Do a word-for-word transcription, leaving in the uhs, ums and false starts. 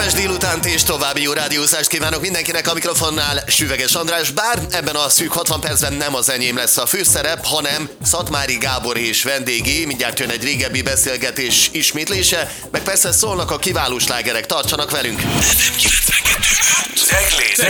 kellemes délutánt és további jó rádiózást kívánok mindenkinek, a mikrofonnál Süveges András, bár ebben a szűk hatvan percben nem az enyém lesz a főszerep, hanem Szatmári Gábor és vendégé, mindjárt jön egy régebbi beszélgetés ismétlése, meg persze szólnak a kiváló slágerek, tartsanak velünk!